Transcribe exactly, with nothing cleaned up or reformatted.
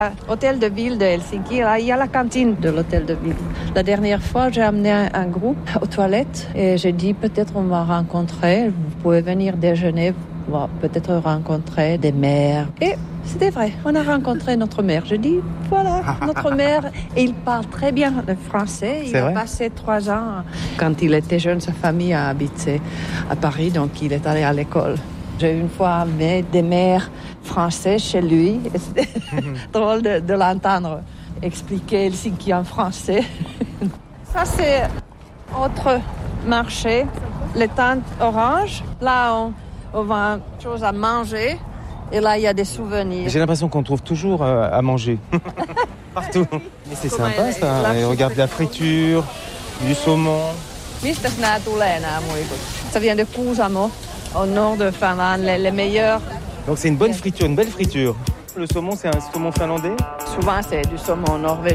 Hôtel de ville de Helsinki, là, il y a la cantine de l'hôtel de ville. La dernière fois, j'ai amené un, un groupe aux toilettes et j'ai dit peut-être on va rencontrer, vous pouvez venir déjeuner, on va peut-être rencontrer des mères. Et c'était vrai, on a rencontré notre mère. Je dis voilà, notre mère, et il parle très bien le français. Il C'est a vrai? passé trois ans. Quand il était jeune, sa famille a habité à Paris, donc il est allé à l'école. J'ai une fois amené des mères français chez lui. Et c'était drôle de, de l'entendre expliquer Helsinki en français. Ça, c'est autre marché, les tentes oranges. Là, on, on vend des choses à manger. Et là, il y a des souvenirs. J'ai l'impression qu'on trouve toujours euh, à manger. Partout. Mais c'est Comment sympa elle- ça. la Et regarde la friture, du saumon. Mistäs nämä tulee nämä muikut? Ça vient de Kuusamo, au nord de Finlande, les, les meilleurs. Donc c'est une bonne friture, une belle friture. Le saumon, c'est un saumon finlandais. Souvent, c'est du saumon norvégien.